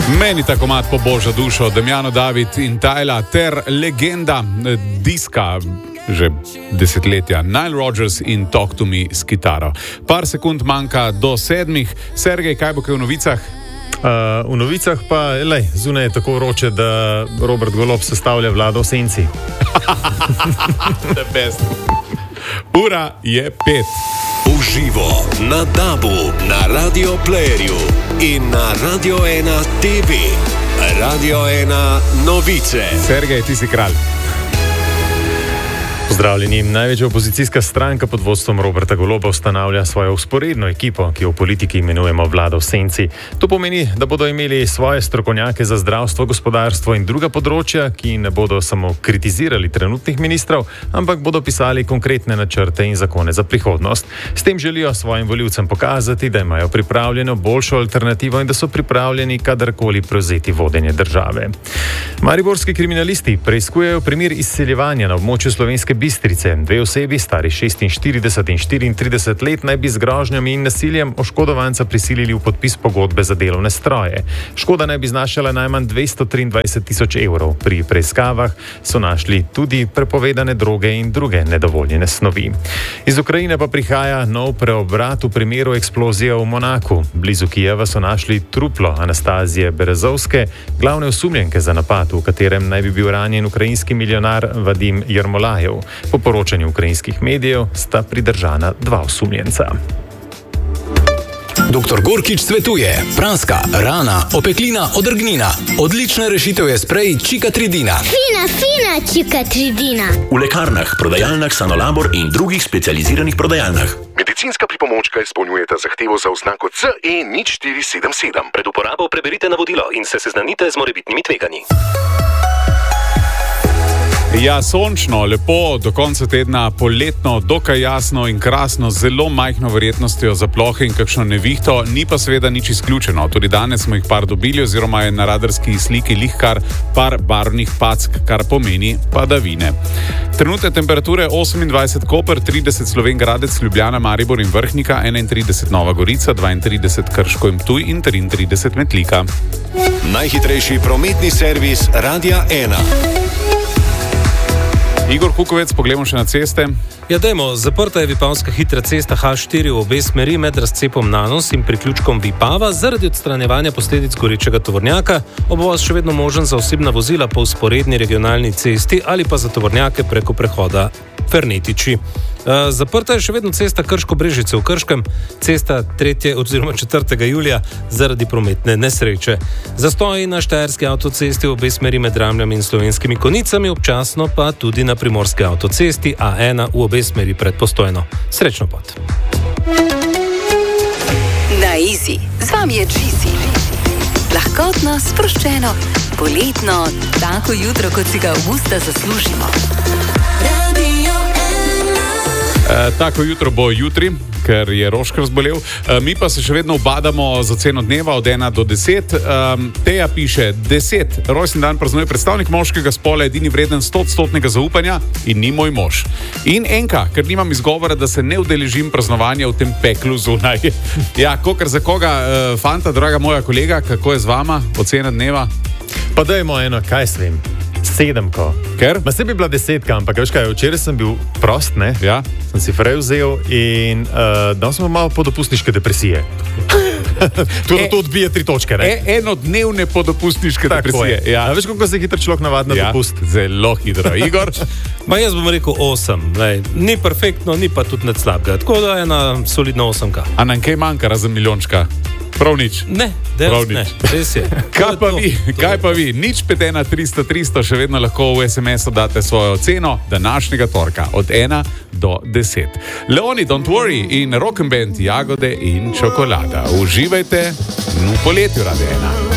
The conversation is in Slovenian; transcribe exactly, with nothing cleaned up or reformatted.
Meni ta komad po božjo dušo, Damjano David in Tyla ter legenda diska že desetletja, Nile Rodgers in Talk to Me s kitaro. Par sekund manjka do sedmih. Sergej, kaj bo kaj v novicah? Uh, v novicah pa, lej, zunaj je tako vroče, da Robert Golob sestavlja vlado v senci. The best. Ura je pet. Uživo na Dabu, na Radio Playerju in na Radio ena T V. Radio ena novice. Sergej, ti si kralj. Pozdravljeni. Največja opozicijska stranka pod vodstvom Roberta Goloba ustanavlja svojo vzporedno ekipo, ki jo v politiki imenujemo vlado v senci. To pomeni, da bodo imeli svoje strokovnjake za zdravstvo, gospodarstvo in druga področja, ki ne bodo samo kritizirali trenutnih ministrov, ampak bodo pisali konkretne načrte in zakone za prihodnost. S tem želijo svojim volivcem pokazati, da imajo pripravljeno boljšo alternativo in da so pripravljeni kadarkoli prevzeti vodenje države. Mariborski kriminalisti preiskujejo primer izseljevanja na območju Slovenske Bistrice. Dve osebi, stari šestinštirideset in štiriintrideset let, naj bi z grožnjami in nasiljem oškodovanca prisilili v podpis pogodbe za delovne stroje. Škoda naj bi znašala najmanj dvesto triindvajset tisoč evrov. Pri preiskavah so našli tudi prepovedane droge in druge nedovoljene snovi. Iz Ukrajine pa prihaja nov preobrat v primeru eksplozije v Monaku. Blizu Kijeva so našli truplo Anastazije Berezovske, glavne osumljenke za napad, v katerem naj bi bil ranjen ukrajinski milijonar Vadim Jermolajev. Po poročanju ukrajinskih medijev sta pridržana dva osumljenca. doktor Gorkič svetuje: praska, rana, opeklina, odrgnina. Odlična rešitev je sprej Čikatridina. Fina, fina Čikatridina. V lekarnah, prodajalnah Sanolabor in drugih specializiranih prodajalnah. Medicinska pripomočka izpolnjujeta zahtevo za oznako C E nič štiri sedem sedem. Pred uporabo preberite navodilo in se seznanite z morebitnimi tveganji. Ja, sončno, lepo, do konca tedna, poletno, dokaj jasno in krasno, zelo majhno verjetnostjo za plohe in kakšno nevihto, ni pa seveda nič izključeno. Tudi danes smo jih par dobili, oziroma je na radarski sliki lih kar par barvnih pack, kar pomeni padavine. Trenutne temperature osemindvajset Koper, trideset Slovenj Gradec, Ljubljana, Maribor in Vrhnika, enaintrideset Nova Gorica, dvaintrideset Krško in Ptuj in triintrideset Metlika. Najhitrejši prometni servis Radia ena. Igor Kukovec, pogledamo še na ceste. Ja, dajmo, zaprta je vipavska hitra cesta H štiri v obe smeri med razcepom Nanos in priključkom Vipava zaradi odstranjevanja posledic gorečega tovornjaka. Obvoz še vedno možen za osebna vozila po vzporedni regionalni cesti ali pa za tovornjake preko prehoda Fernetiči. Uh, zaprta je še vedno cesta Krško-Brežice v Krškem, cesta tretjega oziroma četrtega julija zaradi prometne nesreče. Zastoji na štajerski avtocesti v obe smeri med Ramljami in Slovenskimi Konicami, občasno pa tudi na primorski avtocesti A ena v obe smeri pred Postojno. Srečno pot. Na Easy. Z vami je Gisi. Lahkotno, sproščeno, poletno, tako jutro, kot si ga avgusta zaslužimo. E, tako jutro bo jutri, ker je Roškar zbolel. E, mi pa se še vedno ubadamo za ceno dneva od ena do deset. E, Teja piše: deset. Rojstni dan praznuje predstavnik moškega spola, edini vreden stoodstotnega zaupanja in ni moj mož. In enka, ker nimam izgovora, da se ne udeležim praznovanja v tem peklu zunaj. Ja, kokar za koga, e, fanta, draga moja kolega, kako je z vama ocena dneva? Pa dajmo eno, kaj s tem? Sedemko. Ker? Ma se bi bila desetka, ampak veš kaj, včeraj sem bil prost, ne? Ja. Sem si frej vzel in uh, dal sem malo podopustniške depresije. To e, to odbije tri točke, ne? E, enodnevne podopustniške Tako depresije. Ja. A veš, kako se hitro človek navadi na ja, dopust? Zelo hitro. Igor? Ma jaz bom rekel osem. Lej, ni perfektno, ni pa tudi nič slabega. Tako da je ena solidna osemka. A nam kaj manjka razen milijončka? Prav nič. Ne, dejansko ne. Res je. Kaj pa vi? Kaj pa vi? Nič pet ena tristo tristo, še vedno lahko v es em esu date svojo oceno današnjega torka od ena do deset. Leoni, Don't Worry in Rock and Band, Jagode in čokolada. Uživajte v poletju Radia ena.